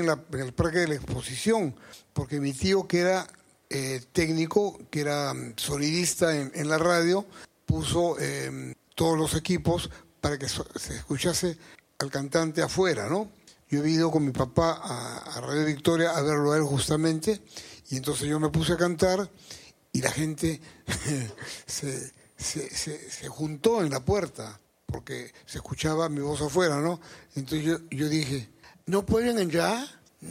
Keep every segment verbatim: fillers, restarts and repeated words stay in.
en, la, en el Parque de la Exposición, porque mi tío, que era eh, técnico, que era sonidista en, en la radio, puso eh, todos los equipos para que so, se escuchase al cantante afuera, ¿no? Yo he ido con mi papá a, a Radio Victoria a verlo a él justamente, y entonces yo me puse a cantar y la gente se, se, se, se juntó en la puerta porque se escuchaba mi voz afuera, ¿no? Entonces yo, yo dije, ¿no pueden entrar?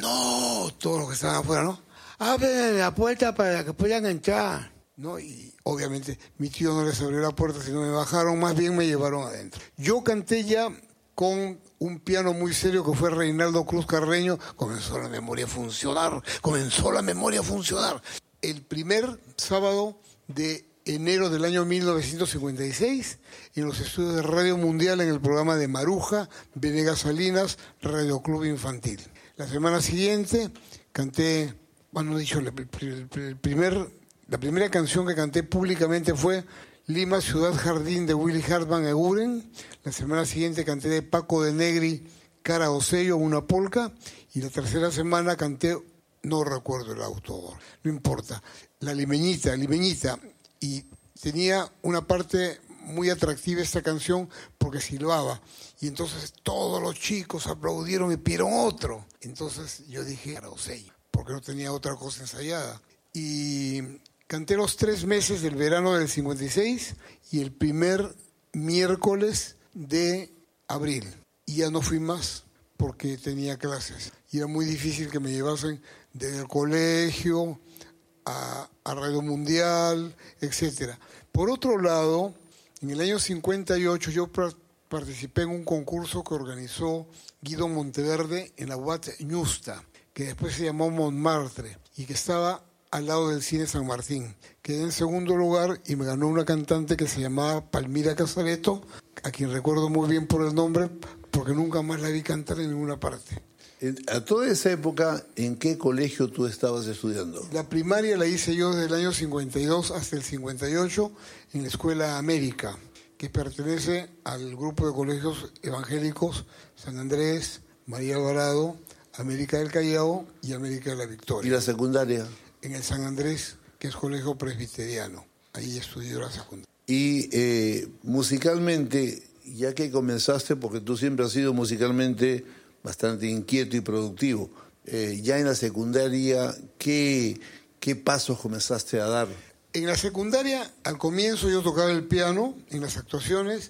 No, todos los que estaban afuera, ¿no? Abren la puerta para que puedan entrar, ¿no? Y obviamente mi tío no les abrió la puerta, sino me bajaron, más bien me llevaron adentro. Yo canté ya con un piano muy serio que fue Reinaldo Cruz Carreño. Comenzó la memoria a funcionar, comenzó la memoria a funcionar. El primer sábado de enero del año mil novecientos cincuenta y seis, en los estudios de Radio Mundial, en el programa de Maruja, Venegas Salinas, Radio Club Infantil. La semana siguiente canté, bueno, dicho, el, el, el primer, la primera canción que canté públicamente fue Lima, Ciudad Jardín, de Willy Hartman Eguren. La semana siguiente canté de Paco de Negri, Cara Ocello, una polca. Y la tercera semana canté, no recuerdo el autor, no importa, La Limeñita, Limeñita. Y tenía una parte muy atractiva esta canción porque silbaba. Y entonces todos los chicos aplaudieron y pidieron otro. Entonces yo dije, Cara Ocello, porque no tenía otra cosa ensayada. Y canté los tres meses del verano del cincuenta y seis y el primer miércoles de abril. Y ya no fui más porque tenía clases. Y era muy difícil que me llevasen desde el colegio a, a Radio Mundial, etcétera. Por otro lado, en el año cincuenta y ocho yo pra- participé en un concurso que organizó Guido Monteverde en la U A T Ñusta, que después se llamó Montmartre y que estaba al lado del Cine San Martín. Quedé en segundo lugar y me ganó una cantante que se llamaba Palmira Casareto, a quien recuerdo muy bien por el nombre, porque nunca más la vi cantar en ninguna parte. A toda esa época, ¿en qué colegio tú estabas estudiando? La primaria la hice yo desde el año cincuenta y dos hasta el cincuenta y ocho en la Escuela América, que pertenece al grupo de colegios evangélicos San Andrés, María Alvarado, América del Callao y América de la Victoria. ¿Y la secundaria? En el San Andrés, que es colegio presbiteriano. Ahí estudió la secundaria. Y eh, musicalmente, ya que comenzaste, porque tú siempre has sido musicalmente bastante inquieto y productivo, eh, ya en la secundaria, ¿qué, ¿qué pasos comenzaste a dar? En la secundaria, al comienzo yo tocaba el piano en las actuaciones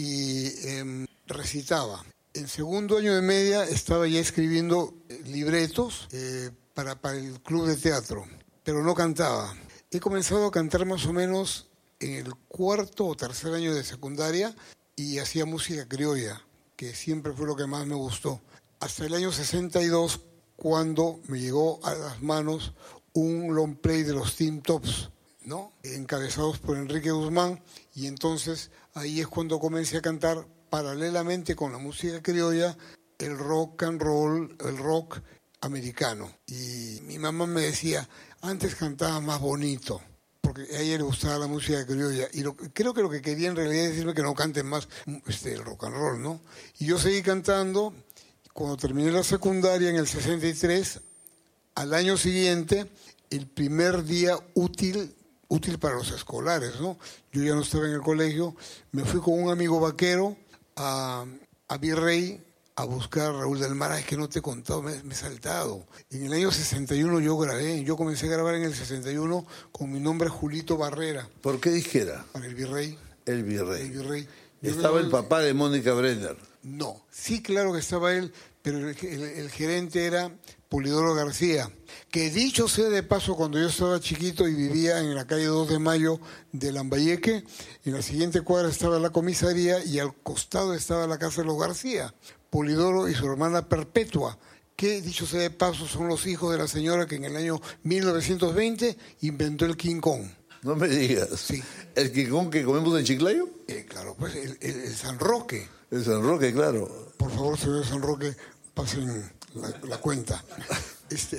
y eh, recitaba. En segundo año de media estaba ya escribiendo libretos eh, para, para el club de teatro, pero no cantaba. He comenzado a cantar más o menos en el cuarto o tercer año de secundaria y hacía música criolla, que siempre fue lo que más me gustó. Hasta el año sesenta y dos, cuando me llegó a las manos un long play de los Teen Tops, ¿no? Encabezados por Enrique Guzmán, y entonces ahí es cuando comencé a cantar paralelamente con la música criolla el rock and roll, el rock americano. Y mi mamá me decía, antes cantaba más bonito, porque a ella le gustaba la música criolla. Y lo, creo que lo que quería en realidad es decirme que no canten más este, el rock and roll, ¿no? Y yo seguí cantando. Cuando terminé la secundaria en el sesenta y tres, al año siguiente, el primer día útil, útil para los escolares, ¿no? Yo ya no estaba en el colegio, me fui con un amigo vaquero a, a Virrey a buscar a Raúl del Mar. Es que no te he contado, me, me he saltado. En el año sesenta y uno yo grabé, yo comencé a grabar en el sesenta y uno con mi nombre Julito Barrera. ¿Por qué dijera? Para el Virrey. El Virrey. El Virrey. Estaba el papá de Mónica Brenner. No, sí, claro que estaba él, pero el, el, el gerente era Polidoro García, que dicho sea de paso, cuando yo estaba chiquito y vivía en la calle dos de Mayo de Lambayeque, en la siguiente cuadra estaba la comisaría y al costado estaba la casa de los García, Polidoro y su hermana Perpetua, que dicho sea de paso son los hijos de la señora que en el año mil novecientos veinte inventó el King Kong. No me digas. Sí. ¿El King Kong que comemos en Chiclayo? Eh, claro, pues el, el, el San Roque. El San Roque, claro. Por favor, señor San Roque, pasen la, la cuenta. Este,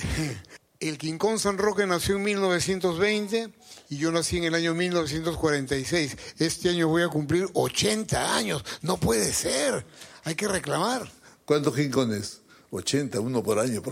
el King Kong San Roque nació en mil novecientos veinte y yo nací en el año mil novecientos cuarenta y seis. Este año voy a cumplir ochenta años. No puede ser. Hay que reclamar. ¿Cuántos King Kongs? ochenta, uno por año.